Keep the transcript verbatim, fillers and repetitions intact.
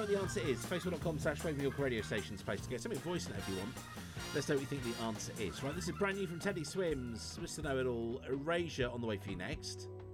what the answer is. Facebook.com slash Waving York radio station's place to get something voice note if you want. Let's know what you think the answer is. Right, this is brand new from Teddy Swims. Mister Know It All. Erasure on the way for you next.